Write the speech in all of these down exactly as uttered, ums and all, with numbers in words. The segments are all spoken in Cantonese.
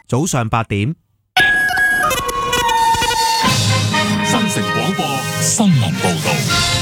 早上八點。 新城廣播新聞報道。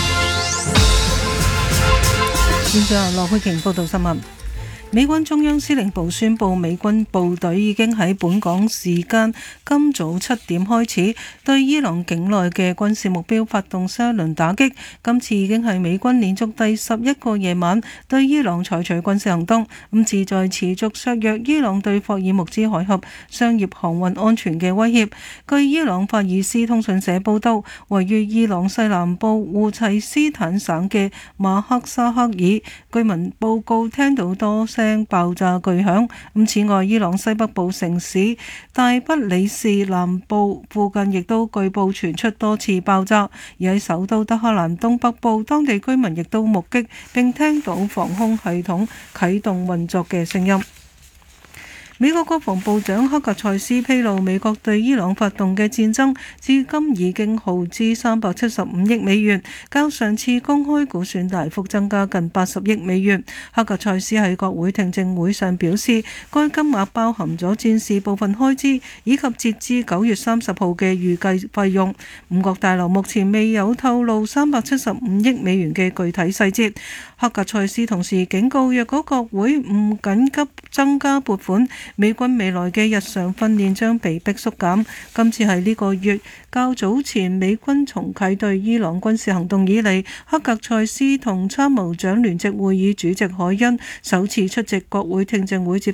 現在羅佩瓊報道新聞。美軍中央司令部宣布，美軍部隊已經喺本港時間今早七點開始對伊朗境內嘅軍事目標發動新一輪打擊。今次已經係美軍連續第十一個夜晚對伊朗採取軍事行動，咁旨在持續削弱伊朗對霍爾木茲海峽商業航運安全嘅威脅。據伊朗法爾斯通訊社報道，位於伊朗西南部烏齊斯坦省嘅馬克沙克爾居民報告聽到多聲爆炸巨響。咁此外，伊朗西北部城市大不里士南部附近亦都據報傳出多次爆炸，而喺首都德黑蘭東北部，當地居民亦都目擊並聽到防空系統啟動運作嘅聲音。美國國防部長克格塞斯披露，美國對伊朗發動嘅戰爭至今已經耗資三百七十五億美元，較上次公開估算大幅增加近八十億美元。克格塞斯喺國會聽證會上表示，該金額包含咗戰事部分開支以及截至九月三十號嘅預計費用。五角大樓目前未有透露三百七十五億美元嘅具體細節。克格塞斯同時警告，若果國會唔緊急增加撥款，美軍未來嘅日常訓練將被迫縮減。今次係呢個月較早前美軍重啟對伊朗軍事行動以嚟，克格塞斯同參謀長聯席會議主席海恩首次出席國會聽證會接